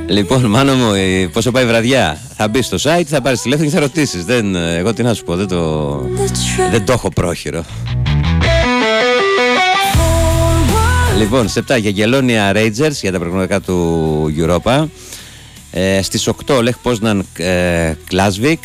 Λοιπόν, Μάνο μου, πόσο πάει η βραδιά? Θα μπει στο site, θα πάρεις τηλέφωνο και θα ρωτήσεις. Εγώ τι να σου πω, δεν το έχω πρόχειρο. Λοιπόν, σε 7 για Γελόνια Rangers για τα προγραμματικά του Europa. Στις 8 Λεχ Πόσναν Κλάσβικ.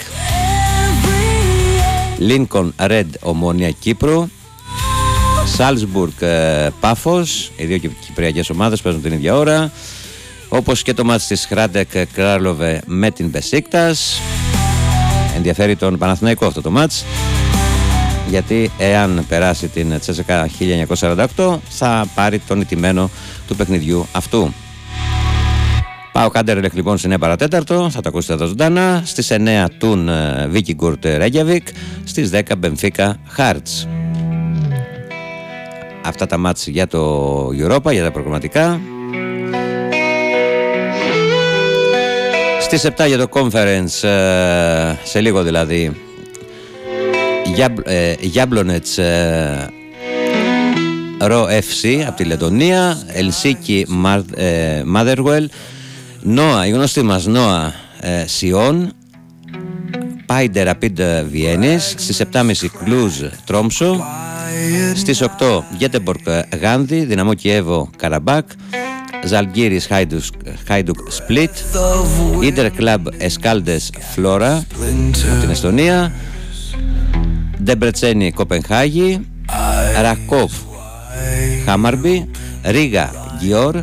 Λίνκον Ρεντ Ομόνια Κύπρου. Σάλσμπουργκ Πάφος. Οι δύο κυπριακές ομάδες παίζουν την ίδια ώρα. Όπως και το μάτς της Χράντεκ Κράλοβε με την Μπεσίκτας. Ενδιαφέρει τον Παναθηναϊκό αυτό το μάτς, γιατί εάν περάσει την Τσέσεκα 1948 θα πάρει τον ηττημένο του παιχνιδιού αυτού. Πάω Κάντερλεχ λοιπόν σε 9 παρατέταρτο, θα το ακούσετε εδώ ζωντανά. Στις 9 Τουν Βίκιγκουρτ Ρέγιαβικ, στις 10 Μπενφίκα Χάρτς. Αυτά τα μάτς για το Europa, για τα προγραμματικά. Στις 7 για το Conference, σε λίγο δηλαδή, Γιάμπλονετς Ρο FC από τη Λετωνία, Ελσίκη Μάδερουελ, Νόα, η γνωστή μας Νόα Σιόν, Πάιντε Ραπίντ Βιέννης, στις 7.30 Κλούζ Τρόμσο, στις 8 Γκέτεμπορκ Γάνδη, Δυναμό Κιέβο Καραμπάκ, Ζαλγκύρης Χάιντουκ Σπλίτ, Ίντερ Κλαμπ Εσκάλντες Φλόρα από την Εστονία, Ντεμπρετσένη Κοπενχάγη, Ρακόφ Χάμαρμπι, Ρίγα Γιόρ,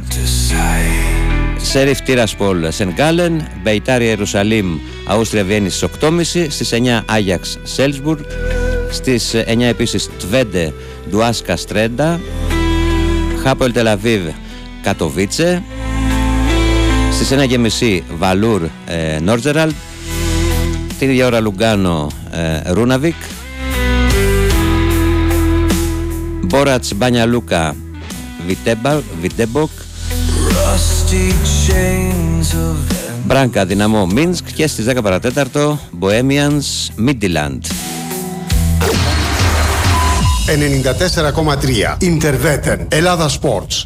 Σέριφ Τիրασπόλ Σενγκάλεν, Μπεϊτάρι Ιερουσαλήμ Αούστρια Βιέννη στις 8.30, στις 9 Άγιαξ Σέλσμπουργκ, στις 9 επίσης Τβέντε Ντουάσκα Στρέντα, Χάπολ Τελαβίβ Κατοβίτσε, στις 1.30 Βαλούρ Νόρτζεραλτ, την ίδια ώρα Λουγκάνο Ρούναβικ, Μπόρατς Μπάνια Λούκα Βιτέμποκ, Μπράνκα Δυναμό Μίνσκ και στις 10 παρατέταρτο Μποέμιανς Μίντιλαντ. 94,3 Ιντερβέτεν Ελλάδα Sports.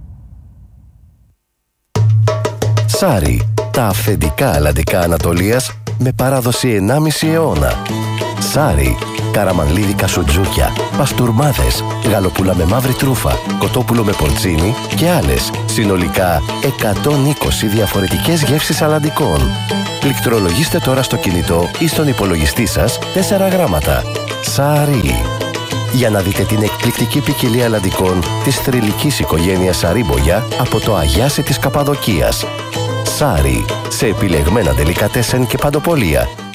Σάρι, τα αυθεντικά αλλαντικά Ανατολίας με παράδοση 1,5 αιώνα. Σάρι, καραμανλίδικα σουτζούκια, παστούρμάδες, γαλοπούλα με μαύρη τρούφα, κοτόπουλο με πορτσίνι και άλλες. Συνολικά 120 διαφορετικές γεύσεις αλλαντικών. Πληκτρολογήστε τώρα στο κινητό ή στον υπολογιστή σας 4 γράμματα. Σάρι. Για να δείτε την εκπληκτική ποικιλία αλλαντικών της θρυλικής οικογένειας Σαρίμπογια από το Αγιάσι της Καπαδοκίας. Σάρι, σε επιλεγμένα ντελικατέσεν και παντοπολία.